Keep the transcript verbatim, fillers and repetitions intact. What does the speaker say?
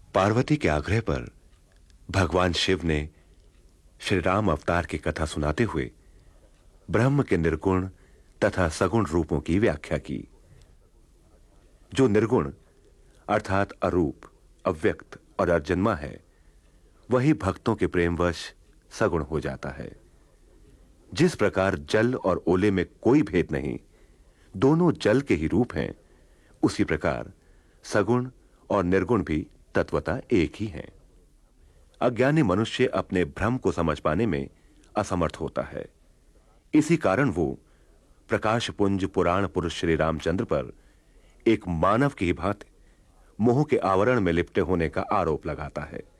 पार्वती के आग्रह पर भगवान शिव ने श्री राम अवतार की कथा सुनाते हुए ब्रह्म के निर्गुण तथा सगुण रूपों की व्याख्या की। जो निर्गुण अर्थात अरूप, अव्यक्त और अजन्मा है, वही भक्तों के प्रेमवश सगुण हो जाता है। जिस प्रकार जल और ओले में कोई भेद नहीं, दोनों जल के ही रूप हैं, उसी प्रकार सगुण और निर्गुण भी तत्वतः एक ही हैं। अज्ञानी मनुष्य अपने भ्रम को समझ पाने में असमर्थ होता है। इसी कारण वो प्रकाश पुंज पुराण पुरुष श्री रामचंद्र पर एक मानव की भांति मोह के आवरण में लिपटे होने का आरोप लगाता है।